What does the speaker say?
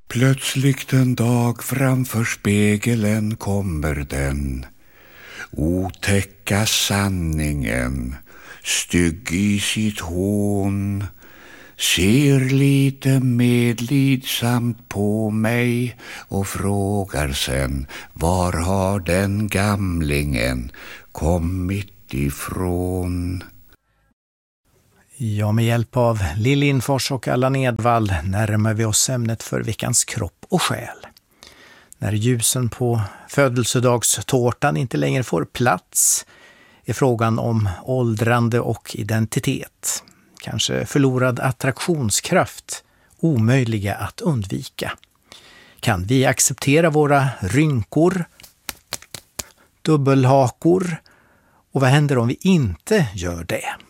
Plötsligt en dag framför spegeln kommer den otäcka sanningen, stygg i sitt hån. Ser lite medlidsamt på mig och frågar sen, var har den gamlingen kommit ifrån? Ja, med hjälp av Lill Lindfors och Allan Edwall närmar vi oss ämnet för veckans kropp och själ. När ljusen på födelsedagstårtan inte längre får plats är frågan om åldrande och identitet, kanske förlorad attraktionskraft, omöjliga att undvika. Kan vi acceptera våra rynkor, dubbelhakor, och vad händer om vi inte gör det?